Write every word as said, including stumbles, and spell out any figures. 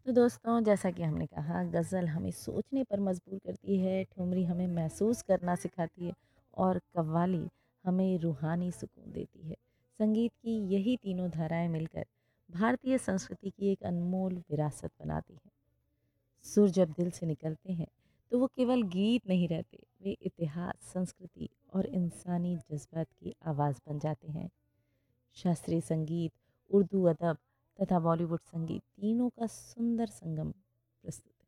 तो दोस्तों, जैसा कि हमने कहा, गज़ल हमें सोचने पर मजबूर करती है, ठुमरी हमें महसूस करना सिखाती है और कव्वाली हमें रूहानी सुकून देती है। संगीत की यही तीनों धाराएं मिलकर भारतीय संस्कृति की एक अनमोल विरासत बनाती हैं। सुर जब दिल से निकलते हैं तो वो केवल गीत नहीं रहते, वे इतिहास, संस्कृति और इंसानी जज्बात की आवाज़ बन जाते हैं। शास्त्रीय संगीत, उर्दू अदब तथा बॉलीवुड संगीत तीनों का सुंदर संगम प्रस्तुत